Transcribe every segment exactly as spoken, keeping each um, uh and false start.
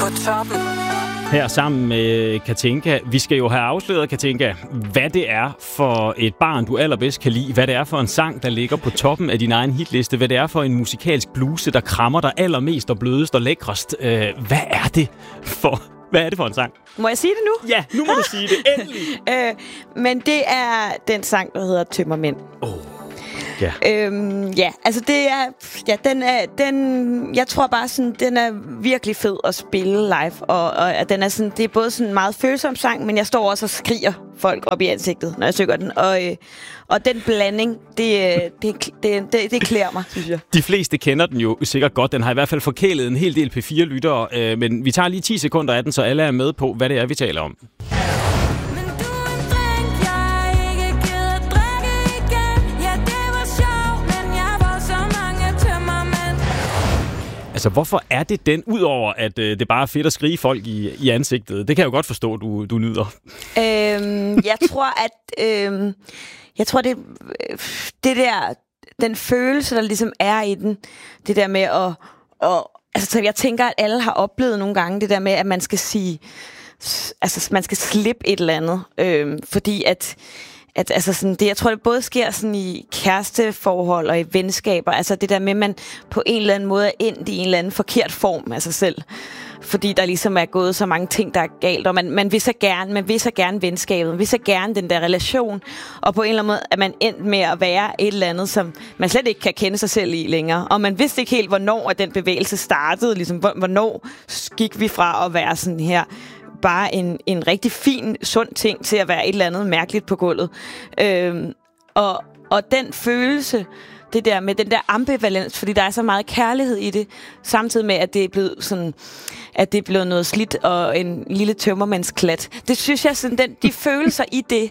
På toppen. Her sammen med Katinka. Vi skal jo have afsløret, Katinka, hvad det er for et barn, du allerbedst kan lide. Hvad det er for en sang, der ligger på toppen af din egen hitliste. Hvad det er for en musikalsk bluse, der krammer dig allermest og blødest og lækrest. Øh, hvad er det for... Hvad er det for en sang? Må jeg sige det nu? Ja, nu må du sige det. Endelig. øh, men det er den sang, der hedder Tømmermænd. Åh. Oh. Ja. Øhm, ja, altså det er, ja, den er, den, jeg tror bare sådan, den er virkelig fed at spille live, og, og den er sådan, det er både sådan en meget følsom sang, men jeg står også og skriger folk op i ansigtet, når jeg synger den, og, øh, og den blanding, det, det, det, det, det klæder mig, synes jeg. De fleste kender den jo sikkert godt, den har i hvert fald forkælet en hel del P fire lyttere, øh, men vi tager lige ti sekunder af den, så alle er med på, hvad det er, vi taler om. Altså, hvorfor er det den, udover at øh, det bare er fedt at skrige folk i, i ansigtet? Det kan jeg jo godt forstå, du, du nyder. Øhm, jeg tror, at... Øhm, jeg tror, det, det der... Den følelse, der ligesom er i den, det der med at... Og, altså, jeg tænker, at alle har oplevet nogle gange det der med, at man skal sige... Altså, man skal slippe et eller andet. Øhm, fordi at... At, altså sådan, det, jeg tror, det både sker sådan i kæresteforhold og i venskaber. Altså det der med, at man på en eller anden måde er endt i en eller anden forkert form af sig selv. Fordi der ligesom er gået så mange ting, der er galt. Og man, man vil så gerne, man vil så gerne venskabet. Man vil så gerne den der relation. Og på en eller anden måde er man endt med at være et eller andet, som man slet ikke kan kende sig selv i længere. Og man vidste ikke helt, hvornår at den bevægelse startede. Ligesom, hvornår gik vi fra at være sådan her... bare en, en rigtig fin, sund ting til at være et eller andet mærkeligt på gulvet. Øhm, og, og den følelse, det der med den der ambivalens, fordi der er så meget kærlighed i det, samtidig med, at det er blevet sådan, at det er blevet noget slidt og en lille tømmermandsklat. Det synes jeg, sådan, den, de følelser i det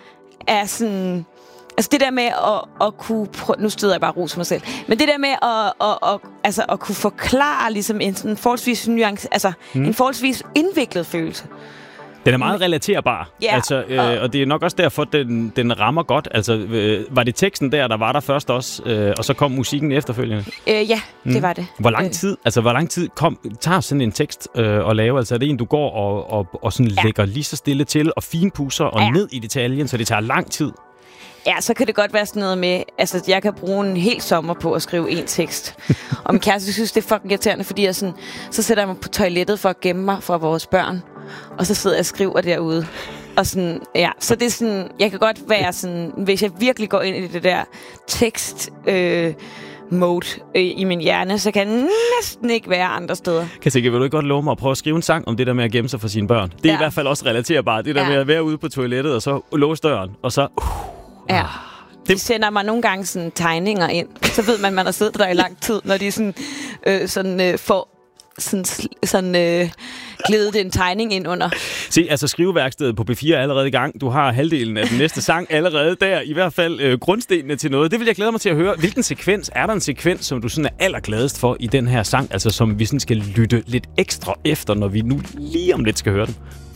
er sådan... Altså det der med at, at kunne... Nu støder jeg bare ros for mig selv. Men det der med at, at, at, altså at kunne forklare ligesom en sådan forholdsvis nuance, altså hmm. en forholdsvis indviklet følelse. Den er meget relaterbar. Ja, altså, øh, og... og det er nok også derfor, den, den rammer godt. Altså, øh, var det teksten der, der var der først også, øh, og så kom musikken efterfølgende? Øh, ja, hmm. det var det. Hvor lang tid, altså, hvor lang tid kom, tager sådan en tekst øh, at lave? Altså er det en, du går og, og, og sådan ja. lægger lige så stille til, og finpudser og ja. ned i detaljen, så det tager lang tid? Ja, så kan det godt være sådan noget med, altså jeg kan bruge en hel sommer på at skrive en tekst. Og min kæreste synes, det er fucking irriterende, fordi jeg sådan, så sætter jeg mig på toilettet for at gemme mig fra vores børn. Og så sidder jeg og skriver derude. Og sådan, ja, så det er sådan, jeg kan godt være sådan, hvis jeg virkelig går ind i det der tekst... Øh, mode øh, i min hjerne, så kan jeg næsten ikke være andre steder. Katinka, vil du ikke godt love mig at prøve at skrive en sang om det der med at gemme sig for sine børn? Det er ja. i hvert fald også relaterbart. Det der ja. med at være ude på toilettet, og så låse døren, og så... Uh, ja. De sender mig nogle gange sådan tegninger ind. Så ved man, at man har siddet der i lang tid, når de sådan, øh, sådan øh, får sådan, sådan øh, glædet en tegning ind under. Se, altså skriveværkstedet på P fire er allerede i gang. Du har halvdelen af den næste sang allerede der. I hvert fald øh, grundstenene til noget. Det vil jeg glæde mig til at høre. Hvilken sekvens, er der en sekvens, som du sådan er allergladest for i den her sang? Altså som vi sådan skal lytte lidt ekstra efter, når vi nu lige om lidt skal høre den.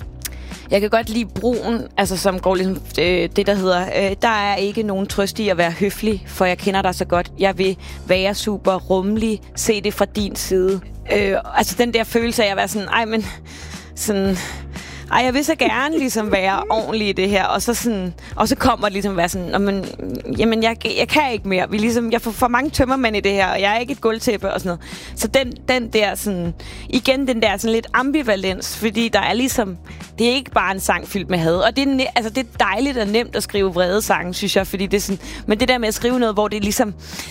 Jeg kan godt lide broen, altså som går ligesom øh, det, der hedder, øh, der er ikke nogen trøst i at være høflig, for jeg kender dig så godt. Jeg vil være super rummelig, se det fra din side. Øh, altså den der følelse af at være sådan, ej, men sådan... Ej, jeg vil så gerne ligesom være ordentlig i det her, og så sådan, og så kommer det ligesom at være sådan, men, jamen jeg, jeg kan ikke mere. Vi ligesom, jeg får for mange tømmermænd i det her, og jeg er ikke et gulvtæppe og sådan noget. Så den, den der sådan, igen den der sådan lidt ambivalens, fordi der er ligesom, det er ikke bare en sang fyldt med had, og det er, altså det er dejligt og nemt at skrive vrede sange, synes jeg, fordi det er sådan, men det der med at skrive noget, hvor det er ligesom,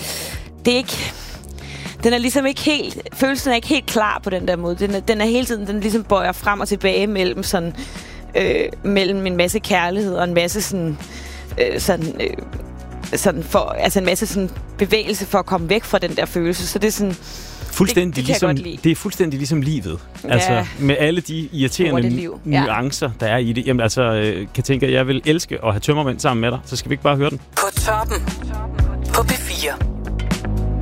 det er ikke... Den er ligesom ikke helt... Følelsen er ikke helt klar på den der måde. Den er, den er hele tiden... Den ligesom bøjer frem og tilbage mellem sådan... Øh, mellem en masse kærlighed og en masse sådan... Øh, sådan, øh, sådan for, altså en masse sådan bevægelse for at komme væk fra den der følelse. Så det er sådan... Fuldstændig det, det ligesom, det er fuldstændig ligesom livet. Ja. Altså med alle de irriterende ja. nuancer, der er i det. Jamen altså, Katinka, jeg vil elske at have tømmermænd sammen med dig. Så skal vi ikke bare høre den? På toppen. På P fire.